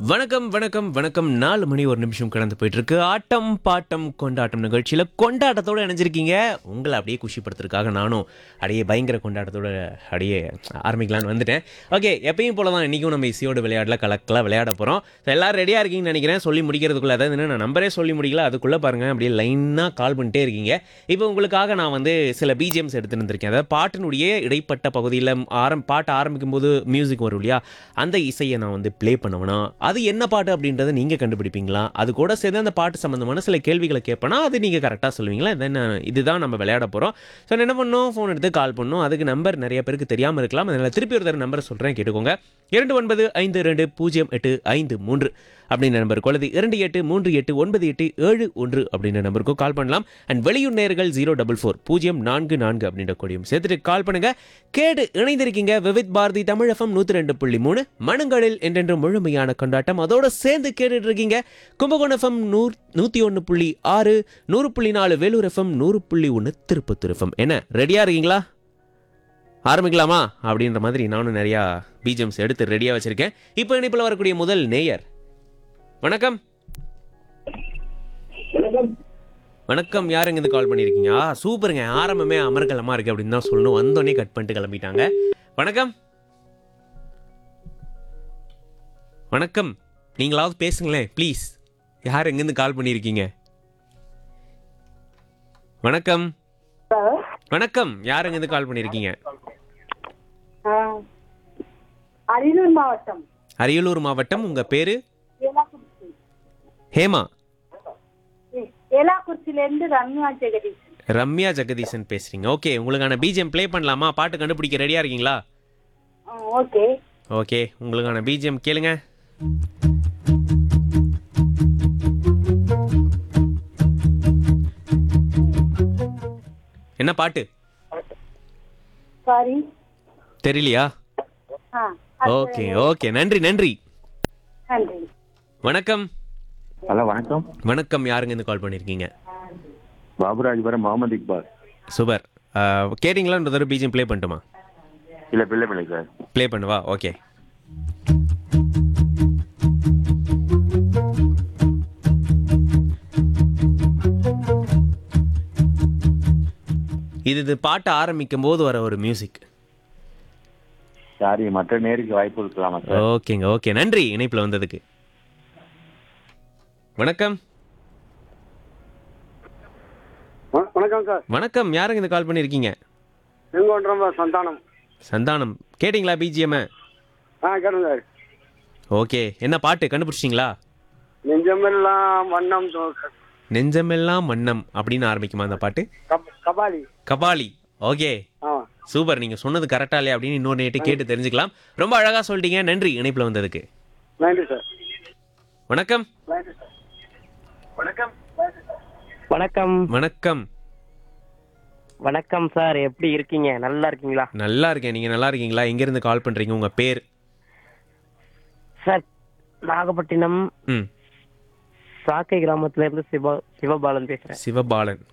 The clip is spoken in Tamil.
வணக்கம் வணக்கம் வணக்கம் 4 மணி 1 நிமிஷம் கடந்து போயிட்டு இருக்கு. ஆட்டம் பாட்டம் கொண்டாட்டம் நிகழ்ச்சியில் கொண்டாட்டத்தோடு இணைஞ்சிருக்கீங்க. உங்களை அப்படியே குஷிப்படுத்துறதுக்காக நானும் அப்படியே பயங்கர கொண்டாட்டத்தோட அப்படியே ஆரம்பிக்கலான்னு வந்துட்டேன். ஓகே, எப்பயும் போல தான் இன்றைக்கும் நம்ம இசையோடு விளையாடல கலக்கலாக விளையாட போகிறோம். எல்லோரும் ரெடியாக இருக்கீங்கன்னு நினைக்கிறேன். சொல்லி முடிக்கிறதுக்குள்ளே, அதாவது நான் நம்பரே சொல்லி முடிக்கல, அதுக்குள்ளே பாருங்கள் அப்படியே லைனாக கால் பண்ணிட்டே இருக்கீங்க. இப்போ உங்களுக்காக நான் வந்து சில பிஜிஎம்ஸ் எடுத்துகிட்டு வந்திருக்கேன். அதாவது பாட்டினுடைய இடைப்பட்ட பகுதியில் பாட்டு ஆரம்பிக்கும் போது மியூசிக் வரும் இல்லையா, அந்த இசையை நான் வந்து ப்ளே பண்ணுவேனா, அது என்ன பாட்டு அப்படின்றத நீங்கள் கண்டுபிடிப்பீங்களா, அது கூட சேர்ந்து அந்த பாட்டு சம்மந்தமான சில கேள்விகளை கேட்பேனா, அது நீங்கள் கரெக்டாக சொல்லுவீங்களா. இதுதான் நம்ம விளையாட போகிறோம். ஸோ என்ன பண்ணணும், ஃபோன் எடுத்து கால் பண்ணணும். அதுக்கு நம்பர் நிறைய பேருக்கு தெரியாமல் இருக்கலாம், அதனால் திருப்பி ஒரு தடவை நம்பரை சொல்கிறேன், கேட்டுக்கோங்க. 29520523 அப்படின்ற நம்பருக்கு அல்லது 28389871 அப்படின்ற நம்பருக்கும் கால் பண்ணலாம். அண்ட் வெளியூர் நேயர்கள் 044 அப்படின்ற கொடியும் சேர்த்துட்டு கால் பண்ணுங்க. கேடு இணைந்திருக்கீங்க விவித் பாரதி தமிழ் FM 102.3 மனங்களில் என்றென்று முழுமையான கொண்டாட்டம். அதோட சேர்ந்து கேட்டுட்டு இருக்கீங்க Kumbakonam FM 101.6, 100.4 Vellore FM, 100.1 Tirupattur FM. என்ன ரெடியா இருக்கீங்களா? ஆரம்பிக்கலாமா அப்படின்ற மாதிரி நானும் நிறையா பிஜிஎம்ஸ் எடுத்து ரெடியாக வச்சிருக்கேன். இப்போ இணைப்பில் வரக்கூடிய முதல் நேயர். வணக்கம். வணக்கம், யாருங்க இருந்து கால் பண்ணியிருக்கீங்க? சூப்பருங்க, ஆரம்பமே அமர்கலமாக இருக்குது அப்படின்னு தான் சொல்லணும். வந்தோடனே கட் பண்ணிட்டு கிளம்பிட்டாங்க. வணக்கம் வணக்கம், நீங்களாவது பேசுங்களேன் ப்ளீஸ். யார் எங்கேருந்து கால் பண்ணியிருக்கீங்க? வணக்கம் வணக்கம், யார் எங்கேருந்து கால் பண்ணியிருக்கீங்க? அரியலூர் மாவட்டம். அரியலூர் மாவட்டம். உங்கள் பேர்? ஏலாக்குறிச்சி. ஹேமா. ஏலாக்குறிச்சியிலேருந்து ரம்யா ஜெகதீஷன். ரம்யா ஜெகதீசன் பேசுறீங்க. ஓகே, உங்களுக்கான பிஜிஎம் ப்ளே பண்ணலாமா? பாட்டு கண்டுபிடிக்க ரெடியா இருக்கீங்களா? ஓகே ஓகே, உங்களுக்கான பிஜிஎம் கேளுங்க. என்ன பாட்டு? சாரி, தெரியலையா? ஓகே ஓகே, நன்றி நன்றி. நன்றி. வணக்கம். ஹலோ வணக்கம். வணக்கம், யாருங்க இருந்து கால் பண்ணியிருக்கீங்க? பாபுராஜ்புரம் Mohammed Iqbal. Super. கேட்டிங்களான்ற BGM play பண்ணட்டுமா? இல்லை பிள்ளை சார். ப்ளே பண்ணுவா? ஓகே. இது பாட்டு ஆரம்பிக்கும் போது வர ஒரு மியூசிக். சாரி, மற்ற நேருக்கு வாய்ப்பு இருக்கலாமா சார்? ஓகேங்க, ஓகே, நன்றி இணைப்பில் வந்ததுக்கு. வணக்கம். வணக்கம் சார். வணக்கம், யாருங்க இந்த கால் பண்ணியிருக்கீங்க? செங்கோன்றம் சந்தானம். சந்தானம். கேட்டிங்களா பிஜிஎம்? கேட்டேன் சார். ஓகே, என்ன பாட்டு கண்டுபிடிச்சிங்களா? நெஞ்சமெல்லாம் வண்ணம். நெஞ்சமெல்லாம் வண்ணம் அப்படின்னு ஆரம்பிக்குமா அந்த பாட்டு? கபாலி. கபாலி. Okay super. நீங்கள் சொன்னது கரெக்டா இல்லையா அப்படின்னு இன்னொரு நேட்டு கேட்டு தெரிஞ்சுக்கலாம். ரொம்ப அழகாக சொல்லிட்டீங்க, நன்றி இணைப்பில் வந்ததுக்கு. நன்றி சார். வணக்கம். வணக்கம். வணக்கம். வணக்கம். வணக்கம் சார், எப்படி இருக்கீங்க? நல்லா இருக்கீங்களா? நல்லா இருக்கேன், நீங்கள் நல்லா இருக்கீங்களா? எங்கேருந்து கால் பண்ணுறீங்க? உங்கள் பேர்? சார், நாகப்பட்டினம் ம் சாக்கை கிராமத்துல இருந்து சிவபாலன் பேசுறேன். சிவபாலன்.